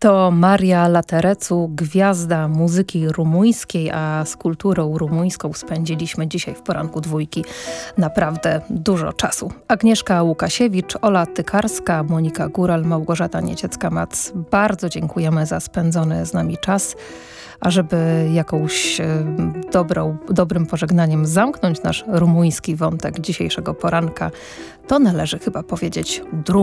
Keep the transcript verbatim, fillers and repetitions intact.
To Maria Laterecu, gwiazda muzyki rumuńskiej, a z kulturą rumuńską spędziliśmy dzisiaj w poranku dwójki naprawdę dużo czasu. Agnieszka Łukasiewicz, Ola Tykarska, Monika Góral, Małgorzata Nieciecka-Mac. Bardzo dziękujemy za spędzony z nami czas. A żeby jakąś e, dobrą, dobrym pożegnaniem zamknąć nasz rumuński wątek dzisiejszego poranka, to należy chyba powiedzieć drum.